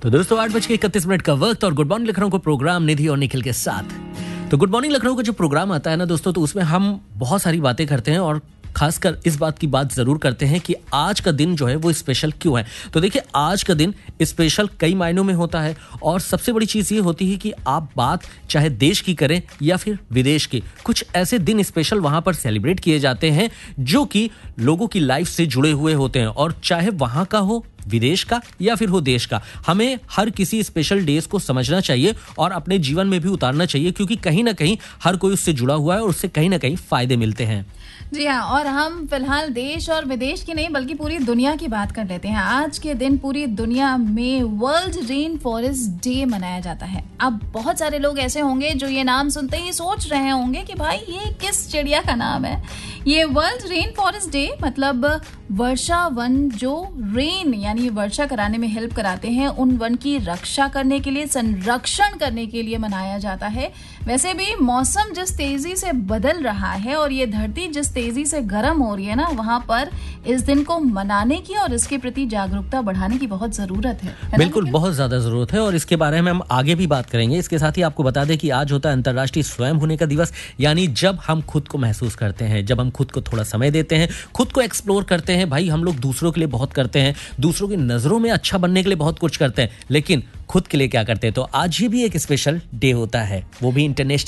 तो दोस्तों 8:31 का वक्त और गुड मॉर्निंग लखनऊ को प्रोग्राम निधि और निखिल के साथ। तो गुड मॉर्निंग लखनऊ का जो प्रोग्राम आता है ना दोस्तों, तो उसमें हम बहुत सारी बातें करते हैं और खासकर इस बात की बात जरूर करते हैं कि आज का दिन जो है वो स्पेशल क्यों है। तो देखिए, आज का दिन स्पेशल कई मायनों में होता है और सबसे बड़ी चीज ये होती है कि आप बात चाहे देश की करें या फिर विदेश की, कुछ ऐसे दिन स्पेशल वहां पर सेलिब्रेट किए जाते हैं जो कि लोगों की लाइफ से जुड़े हुए होते हैं। और चाहे वहां का हो, विदेश का या फिर हो देश का, हमें हर किसी स्पेशल डेज को समझना चाहिए और अपने जीवन में भी उतारना चाहिए, क्योंकि कहीं ना कहीं हर कोई उससे जुड़ा हुआ है और उससे कहीं ना कहीं फायदे मिलते हैं। जी हाँ, और हम फिलहाल देश और विदेश की नहीं बल्कि पूरी दुनिया की बात कर लेते हैं। आज के दिन पूरी दुनिया में वर्ल्ड रेन फॉरेस्ट डे मनाया जाता है। अब बहुत सारे लोग ऐसे होंगे जो ये नाम सुनते ही सोच रहे होंगे कि भाई ये किस चिड़िया का नाम है। ये वर्ल्ड रेन फॉरेस्ट डे मतलब वर्षा वन जो रेन यानी वर्षा कराने में हेल्प कराते हैं, उन वन की रक्षा करने के लिए, संरक्षण करने के लिए मनाया जाता है। वैसे भी मौसम जिस तेजी से बदल रहा है और ये धरती जिस तेजी से गर्म हो रही है ना, वहां पर इस दिन को मनाने की और इसके प्रति जागरूकता बढ़ाने की बहुत जरूरत है। बिल्कुल, बहुत ज्यादा जरूरत है और इसके बारे में हम आगे भी बात करेंगे। इसके साथ ही आपको बता दें कि आज होता है अंतर्राष्ट्रीय स्वयं होने का दिवस, यानी जब हम खुद को महसूस करते हैं, जब हम खुद को थोड़ा समय देते हैं, खुद को एक्सप्लोर करते हैं। भाई हम लोग दूसरों के लिए बहुत करते हैं, दूसरों की नजरों में अच्छा बनने के लिए बहुत कुछ करते हैं, लेकिन खुद के लिए क्या करते हैं। तो आज ये भी एक स्पेशल डे होता है, वो भी इंटरनेशनल